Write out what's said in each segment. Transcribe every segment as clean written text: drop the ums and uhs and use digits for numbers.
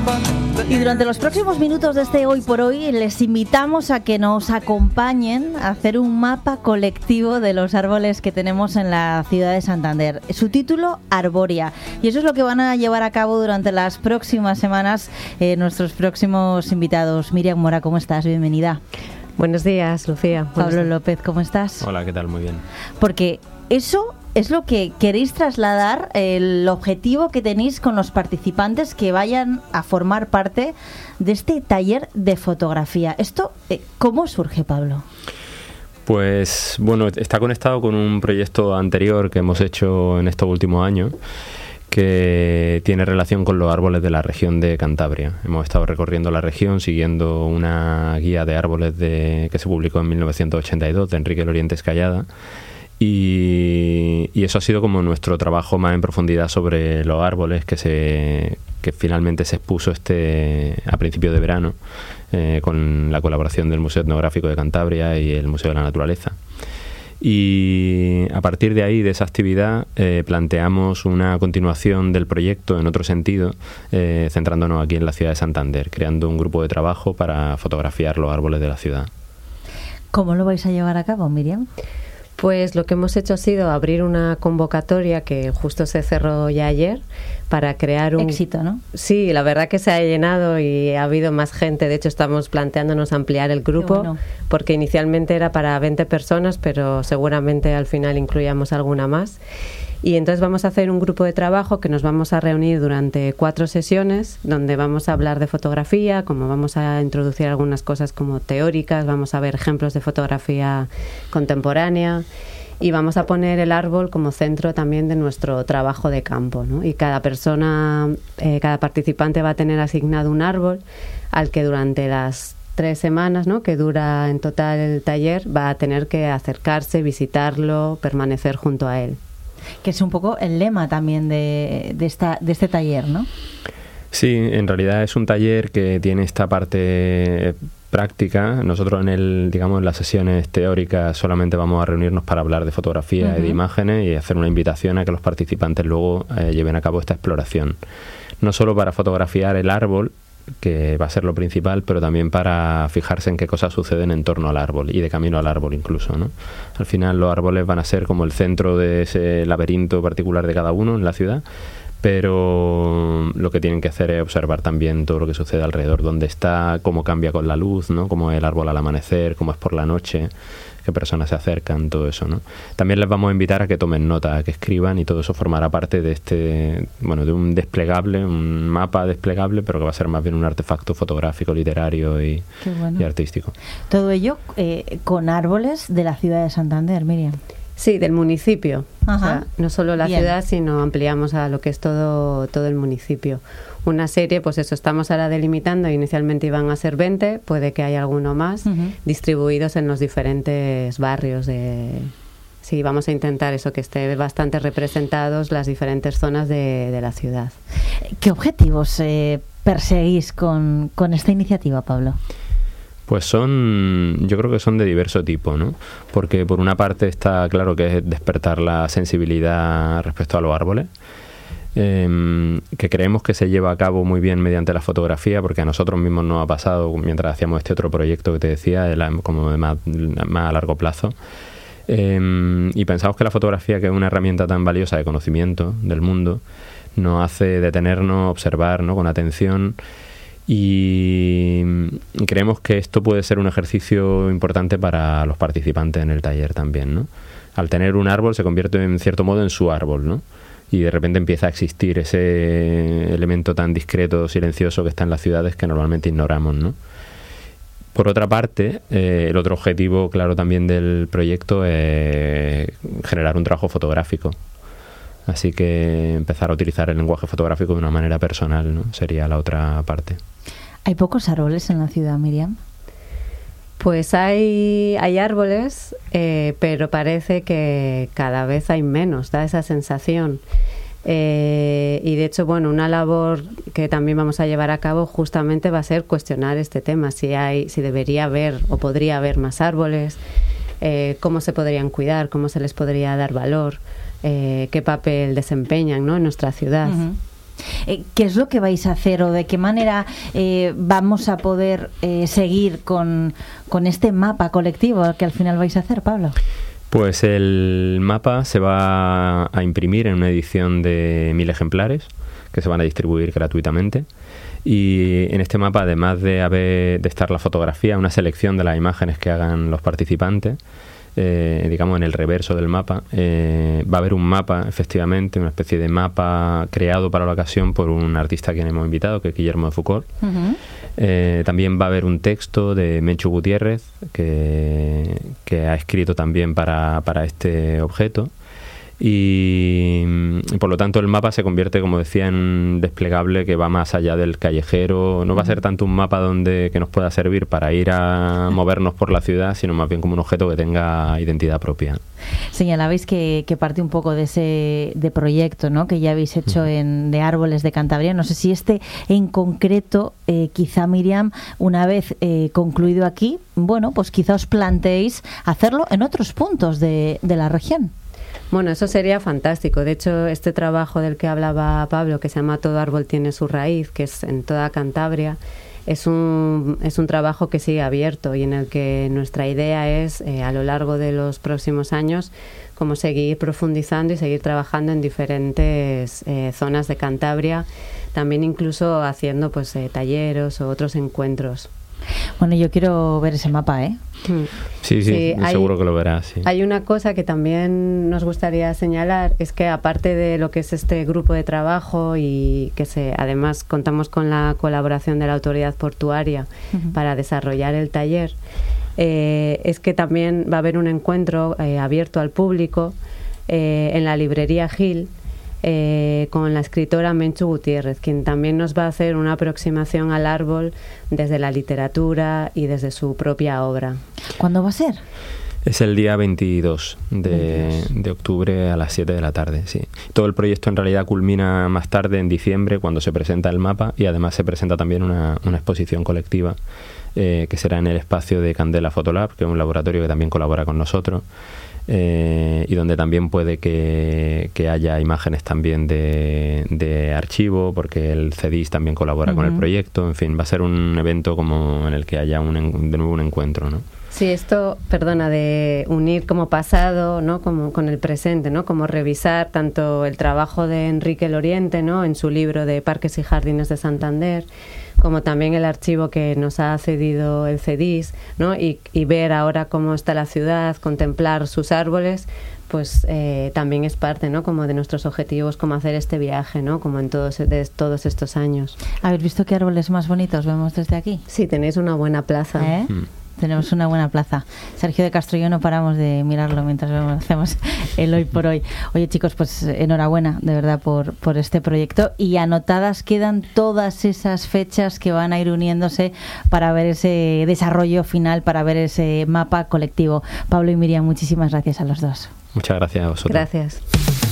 Y durante los próximos minutos de este Hoy por Hoy les invitamos a que nos acompañen a hacer un mapa colectivo de los árboles que tenemos en la ciudad de Santander. Su título, Arboria. Y eso es lo que van a llevar a cabo durante las próximas semanas nuestros próximos invitados. Miriam Mora, ¿cómo estás? Bienvenida. Buenos días, Lucía. Pablo López, ¿cómo estás? Hola, ¿qué tal? Muy bien. Porque eso es lo que queréis trasladar, el objetivo que tenéis con los participantes que vayan a formar parte de este taller de fotografía. ¿Esto cómo surge, Pablo? Pues bueno, está conectado con un proyecto anterior que hemos hecho en estos últimos años que tiene relación con los árboles de la región de Cantabria. Hemos estado recorriendo la región siguiendo una guía de árboles que se publicó en 1982 de Enrique Lorientes Callada. Y eso ha sido como nuestro trabajo más en profundidad sobre los árboles que finalmente se expuso a principios de verano con la colaboración del Museo Etnográfico de Cantabria y el Museo de la Naturaleza. Y a partir de ahí, de esa actividad, planteamos una continuación del proyecto en otro sentido, centrándonos aquí en la ciudad de Santander, creando un grupo de trabajo para fotografiar los árboles de la ciudad. ¿Cómo lo vais a llevar a cabo, Miriam? Pues lo que hemos hecho ha sido abrir una convocatoria que justo se cerró ya ayer para crear un... Éxito, ¿no? Sí, la verdad que se ha llenado y ha habido más gente. De hecho, estamos planteándonos ampliar el grupo, bueno, porque inicialmente era para 20 personas, pero seguramente al final incluyamos alguna más. Y entonces vamos a hacer un grupo de trabajo que nos vamos a reunir durante 4 sesiones, donde vamos a hablar de fotografía, como vamos a introducir algunas cosas como teóricas, vamos a ver ejemplos de fotografía contemporánea y vamos a poner el árbol como centro también de nuestro trabajo de campo, ¿no? Y cada persona, cada participante va a tener asignado un árbol al que durante las 3 semanas, ¿no?, que dura en total el taller, va a tener que acercarse, visitarlo, permanecer junto a él. Que es un poco el lema también de este taller, ¿no? Sí, en realidad es un taller que tiene esta parte práctica. Nosotros en las sesiones teóricas solamente vamos a reunirnos para hablar de fotografía y de imágenes y hacer una invitación a que los participantes luego lleven a cabo esta exploración. No solo para fotografiar el árbol, que va a ser lo principal, pero también para fijarse en qué cosas suceden en torno al árbol y de camino al árbol incluso, ¿no? Al final los árboles van a ser como el centro de ese laberinto particular de cada uno en la ciudad, pero lo que tienen que hacer es observar también todo lo que sucede alrededor, dónde está, cómo cambia con la luz, ¿no?, cómo es el árbol al amanecer, cómo es por la noche, qué personas se acercan, todo eso, ¿no? También les vamos a invitar a que tomen nota, a que escriban, y todo eso formará parte de de un desplegable, un mapa desplegable, pero que va a ser más bien un artefacto fotográfico, literario y artístico. Todo ello con árboles de la ciudad de Santander, Miriam. Sí, del municipio. Ajá. O sea, no solo la Bien. ciudad, sino ampliamos a lo que es todo el municipio. Una serie, pues eso, estamos ahora delimitando, inicialmente iban a ser 20, puede que haya alguno más, distribuidos en los diferentes barrios Sí, vamos a intentar eso, que esté bastante representados las diferentes zonas de la ciudad. ¿Qué objetivos perseguís con esta iniciativa, Pablo? Pues yo creo que son de diverso tipo, ¿no? Porque por una parte está claro que es despertar la sensibilidad respecto a los árboles, que creemos que se lleva a cabo muy bien mediante la fotografía, porque a nosotros mismos nos ha pasado mientras hacíamos este otro proyecto que te decía, como de más a largo plazo. Y pensamos que la fotografía, que es una herramienta tan valiosa de conocimiento del mundo, nos hace detenernos, observar, ¿no?, con atención. Y creemos que esto puede ser un ejercicio importante para los participantes en el taller también, ¿no? Al tener un árbol se convierte en cierto modo en su árbol, ¿no? Y de repente empieza a existir ese elemento tan discreto, silencioso que está en las ciudades que normalmente ignoramos, ¿no? Por otra parte, el otro objetivo claro también del proyecto es generar un trabajo fotográfico. Así que empezar a utilizar el lenguaje fotográfico de una manera personal, ¿no?, sería la otra parte. ¿Hay pocos árboles en la ciudad, Miriam? Pues hay árboles, pero parece que cada vez hay menos, da esa sensación. Y de hecho, una labor que también vamos a llevar a cabo justamente va a ser cuestionar este tema, si debería haber o podría haber más árboles, cómo se podrían cuidar, cómo se les podría dar valor, qué papel desempeñan, ¿no?, en nuestra ciudad. ¿Qué es lo que vais a hacer o de qué manera vamos a poder seguir con este mapa colectivo que al final vais a hacer, Pablo? Pues el mapa se va a imprimir en una edición de 1000 ejemplares que se van a distribuir gratuitamente. Y en este mapa, además de estar la fotografía, una selección de las imágenes que hagan los participantes, digamos en el reverso del mapa, va a haber un mapa, efectivamente, una especie de mapa creado para la ocasión por un artista a quien hemos invitado, que es Guillermo de Foucault. También va a haber un texto de Menchu Gutiérrez que ha escrito también para este objeto. Y por lo tanto el mapa se convierte, como decía, en un desplegable que va más allá del callejero. No va a ser tanto un mapa que nos pueda servir para ir a movernos por la ciudad, sino más bien como un objeto que tenga identidad propia. Señalabais que parte un poco de ese proyecto, ¿no?, que ya habéis hecho de Árboles de Cantabria. No sé si en concreto, quizá, Miriam, una vez concluido aquí, bueno, pues quizá os planteéis hacerlo en otros puntos de la región. Bueno, eso sería fantástico. De hecho, este trabajo del que hablaba Pablo, que se llama Todo árbol tiene su raíz, que es en toda Cantabria, es un trabajo que sigue abierto y en el que nuestra idea es, a lo largo de los próximos años, como seguir profundizando y seguir trabajando en diferentes zonas de Cantabria, también incluso haciendo pues talleres o otros encuentros. Bueno, yo quiero ver ese mapa, ¿eh? Sí, seguro que lo verás. Sí. Hay una cosa que también nos gustaría señalar, es que aparte de lo que es este grupo de trabajo y que además contamos con la colaboración de la autoridad portuaria para desarrollar el taller, es que también va a haber un encuentro abierto al público en la librería Gil, con la escritora Menchu Gutiérrez, quien también nos va a hacer una aproximación al árbol desde la literatura y desde su propia obra. ¿Cuándo va a ser? Es el día 22 de octubre a las 7 de la tarde, sí. Todo el proyecto en realidad culmina más tarde, en diciembre, cuando se presenta el mapa, y además se presenta también una exposición colectiva que será en el espacio de Candela Photolab, que es un laboratorio que también colabora con nosotros. Y donde también puede que haya imágenes también de archivo, porque el CEDIS también colabora con el proyecto. En fin, va a ser un evento como en el que haya de nuevo un encuentro, ¿no? Sí, esto, de unir como pasado, ¿no?, como con el presente, ¿no?, como revisar tanto el trabajo de Enrique Loriente, ¿no?, en su libro de Parques y Jardines de Santander, como también el archivo que nos ha cedido el CEDIS, ¿no?, y ver ahora cómo está la ciudad, contemplar sus árboles, pues también es parte, ¿no?, como de nuestros objetivos, como hacer este viaje, ¿no?, como en todos estos años. ¿Habéis visto qué árboles más bonitos vemos desde aquí? Sí, tenéis una buena plaza. Tenemos una buena plaza. Sergio de Castro y yo no paramos de mirarlo mientras hacemos el Hoy por Hoy. Oye, chicos, pues enhorabuena, de verdad, por este proyecto. Y anotadas quedan todas esas fechas que van a ir uniéndose para ver ese desarrollo final, para ver ese mapa colectivo. Pablo y Miriam, muchísimas gracias a los dos. Muchas gracias a vosotros. Gracias.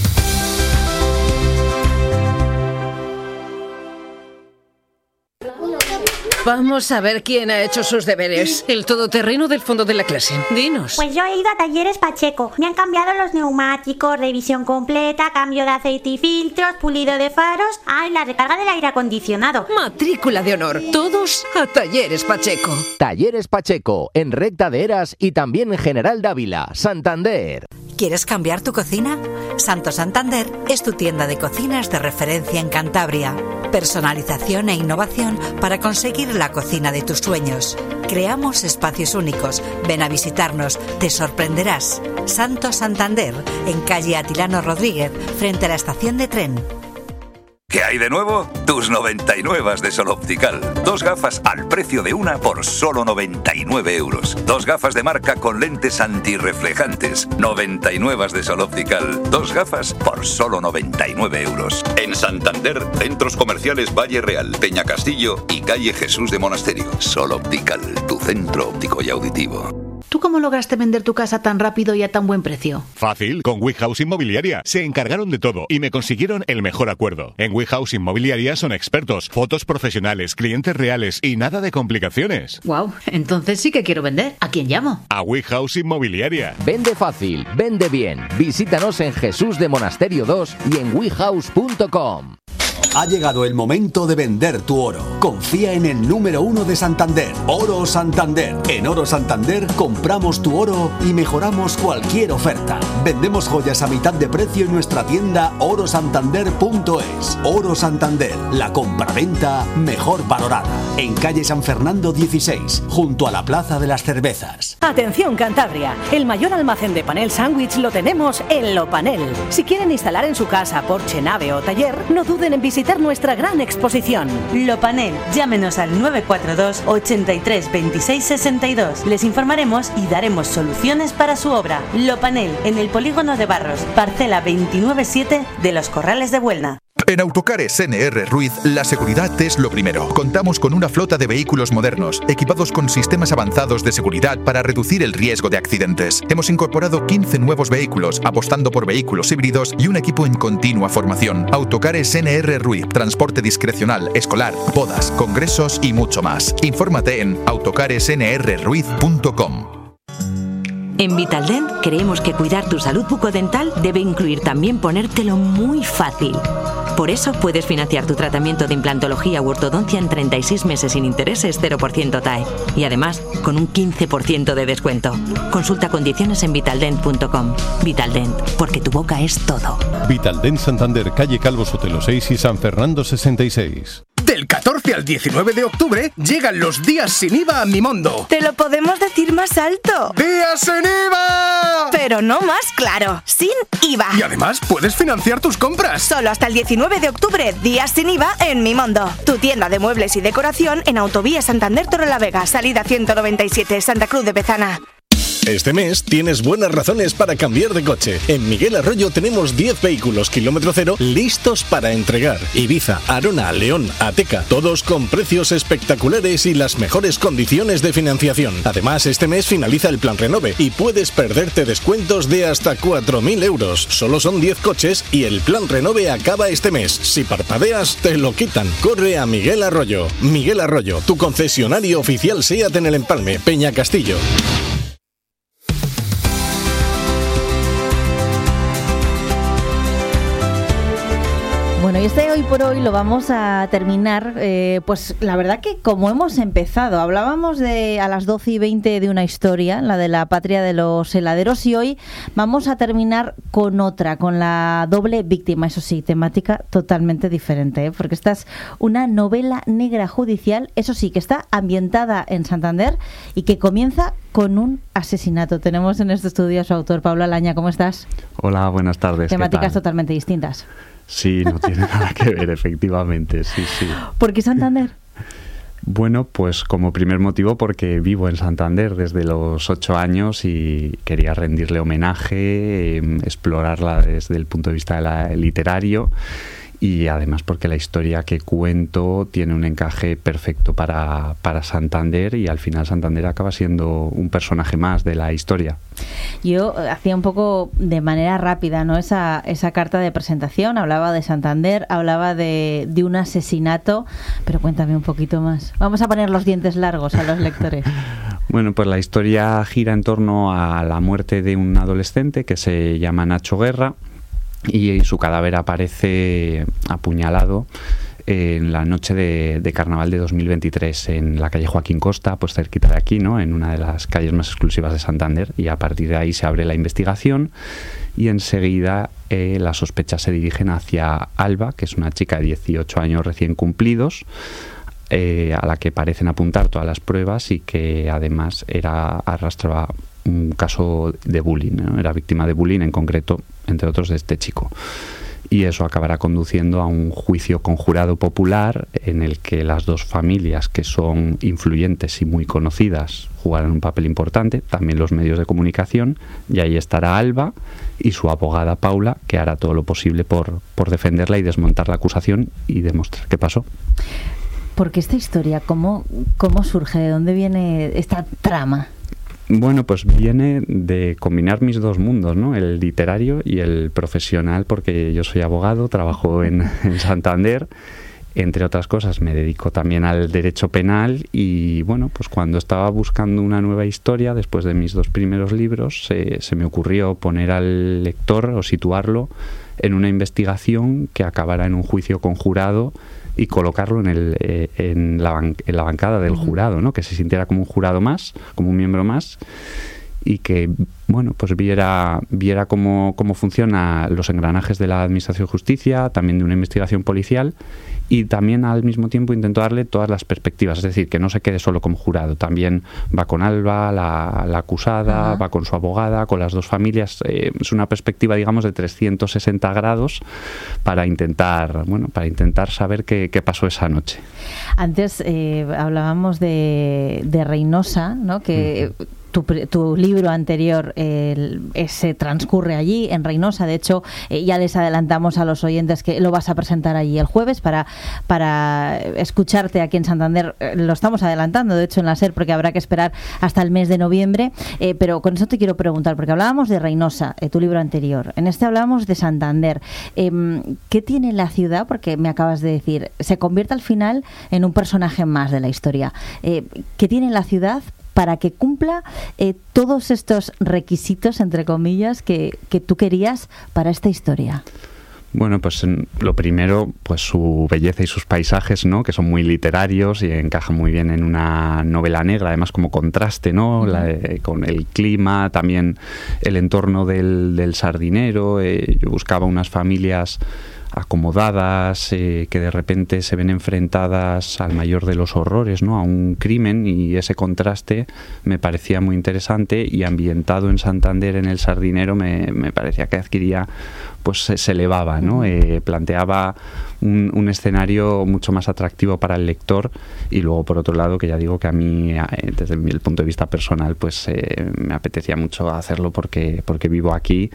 Vamos a ver quién ha hecho sus deberes. El todoterreno del fondo de la clase. Dinos. Pues yo he ido a Talleres Pacheco. Me han cambiado los neumáticos, revisión completa, cambio de aceite y filtros, pulido de faros. Y la recarga del aire acondicionado. Matrícula de honor. Todos a Talleres Pacheco. Talleres Pacheco, en Recta de Eras y también en General Dávila, Santander. ¿Quieres cambiar tu cocina? Santo Santander es tu tienda de cocinas de referencia en Cantabria. Personalización e innovación para conseguir la cocina de tus sueños. Creamos espacios únicos. Ven a visitarnos, te sorprenderás. Santo Santander, en calle Atilano Rodríguez, frente a la estación de tren. ¿Qué hay de nuevo? Tus 99 de Sol Optical. 2 gafas al precio de una por solo 99 euros. 2 gafas de marca con lentes antirreflejantes. 99 de Sol Optical. 2 gafas por solo 99 euros. En Santander, centros comerciales Valle Real, Peña Castillo y calle Jesús de Monasterio. Sol Optical, tu centro óptico y auditivo. ¿Tú cómo lograste vender tu casa tan rápido y a tan buen precio? Fácil, con WeHouse Inmobiliaria. Se encargaron de todo y me consiguieron el mejor acuerdo. En WeHouse Inmobiliaria son expertos, fotos profesionales, clientes reales y nada de complicaciones. Wow, entonces sí que quiero vender. ¿A quién llamo? A WeHouse Inmobiliaria. Vende fácil, vende bien. Visítanos en Jesús de Monasterio 2 y en wehouse.com. Ha llegado el momento de vender tu oro. Confía en el número 1 de Santander, Oro Santander. En Oro Santander compramos tu oro y mejoramos cualquier oferta. Vendemos joyas a mitad de precio en nuestra tienda orosantander.es. Oro Santander, la compraventa mejor valorada. En calle San Fernando 16, junto a la Plaza de las Cervezas. Atención Cantabria, el mayor almacén de panel sándwich lo tenemos en Lopanel. Si quieren instalar en su casa, porche, nave o taller, no duden en visitar nuestra gran exposición. Lopanel, llámenos al 942 83 26 62. Les informaremos y daremos soluciones para su obra. Lopanel, en el Polígono de Barros, parcela 297 de Los Corrales de Buelna. En Autocares NR Ruiz, la seguridad es lo primero. Contamos con una flota de vehículos modernos, equipados con sistemas avanzados de seguridad para reducir el riesgo de accidentes. Hemos incorporado 15 nuevos vehículos, apostando por vehículos híbridos y un equipo en continua formación. Autocares NR Ruiz, transporte discrecional, escolar, bodas, congresos y mucho más. Infórmate en autocaresnrruiz.com. En Vitaldent creemos que cuidar tu salud bucodental debe incluir también ponértelo muy fácil. Por eso puedes financiar tu tratamiento de implantología u ortodoncia en 36 meses sin intereses 0% TAE. Y además, con un 15% de descuento. Consulta condiciones en vitaldent.com. Vitaldent, porque tu boca es todo. Vitaldent Santander, calle Calvo Sotelo 6 y San Fernando 66. Del 14 al 19 de octubre llegan los días sin IVA a Mimondo. Te lo podemos decir más alto. ¡Días sin IVA! Pero no más claro, sin IVA. Y además puedes financiar tus compras. Solo hasta el 19 de octubre, días sin IVA en Mimondo. Tu tienda de muebles y decoración en Autovía Santander Torrelavega, salida 197, Santa Cruz de Bezana. Este mes tienes buenas razones para cambiar de coche. En Miguel Arroyo tenemos 10 vehículos kilómetro cero listos para entregar. Ibiza, Arona, León, Ateca, todos con precios espectaculares y las mejores condiciones de financiación. Además, este mes finaliza el plan Renove y puedes perderte descuentos de hasta 4.000 euros. Solo son 10 coches y el plan Renove acaba este mes. Si parpadeas, te lo quitan. Corre a Miguel Arroyo. Miguel Arroyo, tu concesionario oficial SEAT en el Empalme, Peña Castillo. Bueno, y hoy por hoy lo vamos a terminar, pues la verdad que como hemos empezado, hablábamos a las 12:20 de una historia, la de la patria de los heladeros, y hoy vamos a terminar con otra, con la doble víctima, eso sí, temática totalmente diferente, porque esta es una novela negra judicial, eso sí, que está ambientada en Santander y que comienza con un asesinato. Tenemos en este estudio a su autor, Pablo Alaña. ¿Cómo estás? Hola, buenas tardes. Temáticas totalmente distintas. Sí, no tiene nada que ver, efectivamente, sí. ¿Por qué Santander? Bueno, pues como primer motivo porque vivo en Santander desde los 8 años y quería rendirle homenaje, explorarla desde el punto de vista literario, y además porque la historia que cuento tiene un encaje perfecto para Santander, y al final Santander acaba siendo un personaje más de la historia. Yo hacía un poco de manera rápida, ¿no? Esa carta de presentación, hablaba de Santander, hablaba de un asesinato, pero cuéntame un poquito más. Vamos a poner los dientes largos a los lectores. Bueno, pues la historia gira en torno a la muerte de un adolescente que se llama Nacho Guerra, y su cadáver aparece apuñalado en la noche de Carnaval de 2023 en la calle Joaquín Costa, pues cerquita de aquí, ¿no? En una de las calles más exclusivas de Santander, y a partir de ahí se abre la investigación y enseguida las sospechas se dirigen hacia Alba, que es una chica de 18 años recién cumplidos, a la que parecen apuntar todas las pruebas y que además arrastraba un caso de bullying, ¿no? Era víctima de bullying, en concreto, entre otros, de este chico. Y eso acabará conduciendo a un juicio conjurado popular en el que las dos familias, que son influyentes y muy conocidas, jugarán un papel importante, también los medios de comunicación, y ahí estará Alba y su abogada Paula, que hará todo lo posible por defenderla y desmontar la acusación y demostrar qué pasó. Porque esta historia, ¿cómo surge? ¿De dónde viene esta trama? Bueno, pues viene de combinar mis dos mundos, ¿no? El literario y el profesional, porque yo soy abogado, trabajo en Santander, entre otras cosas, me dedico también al derecho penal y, bueno, pues cuando estaba buscando una nueva historia, después de mis 2 primeros libros, se me ocurrió poner al lector o situarlo en una investigación que acabara en un juicio conjurado y colocarlo en la bancada del jurado, ¿no? Que se sintiera como un jurado más, como un miembro más, y que, bueno, pues viera cómo funcionan los engranajes de la administración de justicia, también de una investigación policial, y también al mismo tiempo intento darle todas las perspectivas, es decir, que no se quede solo como jurado, también va con Alba, la acusada, va con su abogada, con las 2 familias, es una perspectiva, digamos, de 360 grados para intentar saber qué pasó esa noche. Antes hablábamos de Reynosa, ¿no? Que tu libro anterior se transcurre allí, en Reynosa. De hecho, ya les adelantamos a los oyentes que lo vas a presentar allí el jueves para escucharte aquí en Santander. Lo estamos adelantando, de hecho, en la SER, porque habrá que esperar hasta el mes de noviembre. Pero con eso te quiero preguntar, porque hablábamos de Reynosa, tu libro anterior. En este hablábamos de Santander. ¿Qué tiene la ciudad? Porque me acabas de decir, se convierte al final en un personaje más de la historia. ¿Qué tiene la ciudad para que cumpla todos estos requisitos, entre comillas, que tú querías para esta historia? Bueno, pues lo primero, pues su belleza y sus paisajes, ¿no? Que son muy literarios y encajan muy bien en una novela negra, además como contraste, ¿no? Con el clima, también el entorno del sardinero. Yo buscaba unas familias acomodadas, que de repente se ven enfrentadas al mayor de los horrores, ¿no? A un crimen, y ese contraste me parecía muy interesante, y ambientado en Santander, en el Sardinero, me parecía que adquiría, pues se elevaba, ¿no? Planteaba un escenario mucho más atractivo para el lector, y luego, por otro lado, que ya digo que a mí, desde el punto de vista personal, pues me apetecía mucho hacerlo porque vivo aquí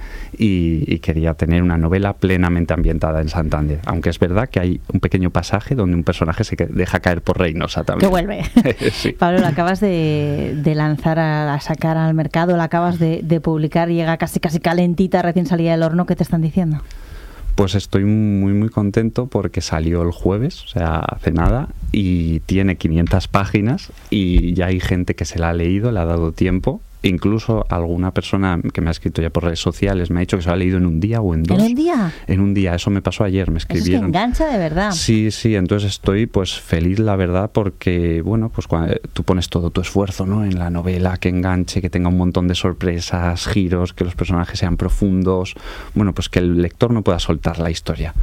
y quería tener una novela plenamente ambientada en Santander, aunque es verdad que hay un pequeño pasaje donde un personaje se deja caer por Reynosa también. Que vuelve. Sí. Pablo, la acabas de lanzar a sacar al mercado, la acabas de publicar, llega casi calentita, recién salida del horno. ¿Qué te están diciendo? Pues estoy muy muy contento porque salió el jueves, o sea, hace nada, y tiene 500 páginas y ya hay gente que se la ha leído, le ha dado tiempo. Incluso alguna persona que me ha escrito ya por redes sociales me ha dicho que se lo ha leído en un día o en 2. ¿En un día? En un día, eso me pasó ayer, me escribieron. Eso es que engancha de verdad. Sí, entonces estoy pues feliz, la verdad, porque bueno, pues cuando tú pones todo tu esfuerzo, ¿no? En la novela, que enganche, que tenga un montón de sorpresas, giros, que los personajes sean profundos, bueno, pues que el lector no pueda soltar la historia.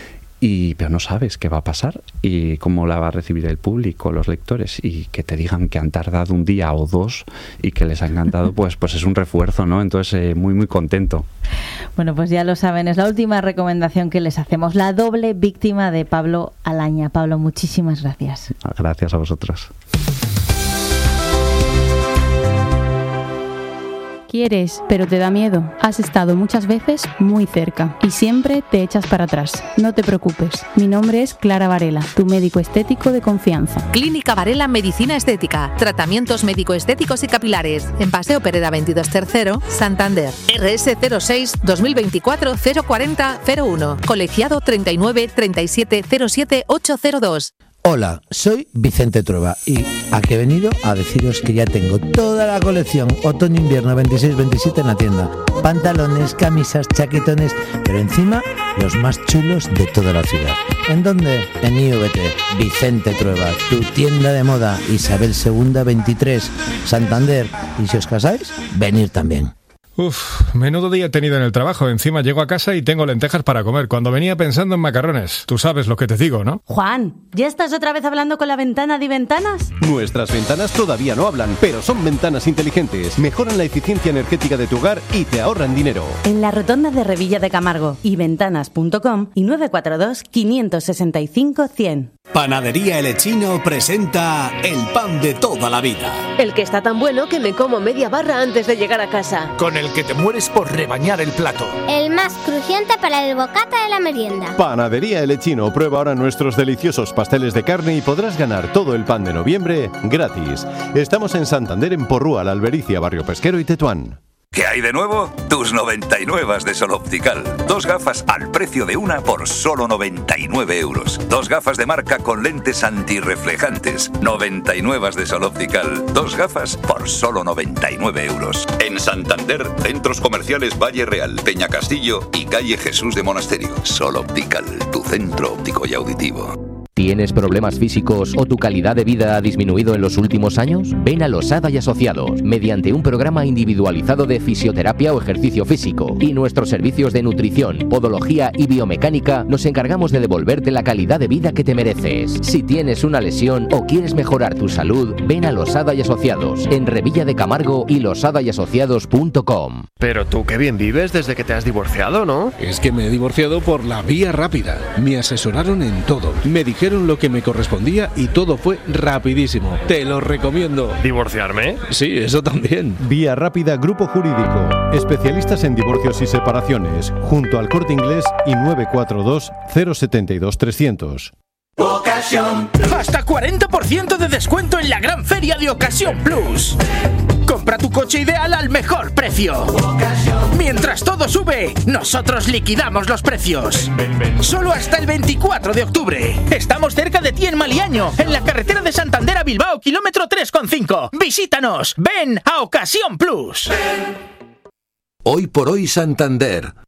Pero no sabes qué va a pasar y cómo la va a recibir el público, los lectores, y que te digan que han tardado un día o 2 y que les ha encantado, pues es un refuerzo, ¿no? Entonces, muy muy contento. Bueno, pues ya lo saben, es la última recomendación que les hacemos, La doble víctima, de Pablo Alaña. Pablo, muchísimas gracias. Gracias a vosotros. Quieres, pero te da miedo. Has estado muchas veces muy cerca y siempre te echas para atrás. No te preocupes. Mi nombre es Clara Varela, tu médico estético de confianza. Clínica Varela Medicina Estética. Tratamientos médico-estéticos y capilares. En Paseo Pereda 22 Tercero, Santander. RS 06 2024 040 01. Colegiado 39 37 07 802. Hola, soy Vicente Trueba y aquí he venido a deciros que ya tengo toda la colección otoño-invierno 26-27 en la tienda. Pantalones, camisas, chaquetones, pero encima los más chulos de toda la ciudad. ¿En dónde? En IVT, Vicente Trueba, tu tienda de moda, Isabel II 23, Santander. Y si os casáis, venir también. Uf, menudo día he tenido en el trabajo. Encima llego a casa y tengo lentejas para comer, cuando venía pensando en macarrones. Tú sabes lo que te digo, ¿no? Juan, ¿ya estás otra vez hablando con la ventana de Ventanas? Nuestras ventanas todavía no hablan, pero son ventanas inteligentes. Mejoran la eficiencia energética de tu hogar y te ahorran dinero. En la rotonda de Revilla de Camargo y ventanas.com y 942 565 100. Panadería El Echino presenta el pan de toda la vida. El que está tan bueno que me como media barra antes de llegar a casa. Con el que te mueres por rebañar el plato. El más crujiente para el bocata de la merienda. Panadería El Echino. Prueba ahora nuestros deliciosos pasteles de carne y podrás ganar todo el pan de noviembre gratis. Estamos en Santander, en Porrúa, La Albericia, Barrio Pesquero y Tetuán. ¿Qué hay de nuevo? Tus 99 de Sol Optical. 2 gafas al precio de una por solo 99 euros. 2 gafas de marca con lentes antirreflejantes. 99 de Sol Optical. 2 gafas por solo 99 euros. En Santander, centros comerciales Valle Real, Peña Castillo y calle Jesús de Monasterio. Sol Optical, tu centro óptico y auditivo. ¿Tienes problemas físicos o tu calidad de vida ha disminuido en los últimos años? Ven a Losada y Asociados, mediante un programa individualizado de fisioterapia o ejercicio físico y nuestros servicios de nutrición, podología y biomecánica, nos encargamos de devolverte la calidad de vida que te mereces. Si tienes una lesión o quieres mejorar tu salud, ven a Losada y Asociados, en Revilla de Camargo y losadayasociados.com. Pero tú qué bien vives desde que te has divorciado, ¿no? Es que me he divorciado por la vía rápida. Me asesoraron en todo. Me dijeron lo que me correspondía y todo fue rapidísimo. Te lo recomiendo. ¿Divorciarme? Sí, eso también. Vía Rápida Grupo Jurídico. Especialistas en divorcios y separaciones. Junto al Corte Inglés y 942 072 300. Ocasión. Hasta 40% de descuento en la gran feria de Ocasión Plus. Compra tu coche ideal al mejor precio. Mientras todo sube, nosotros liquidamos los precios. Solo hasta el 24 de octubre. Estamos cerca de ti en Maliaño, en la carretera de Santander a Bilbao, kilómetro 3,5. Visítanos. Ven a Ocasión Plus. Hoy por hoy Santander.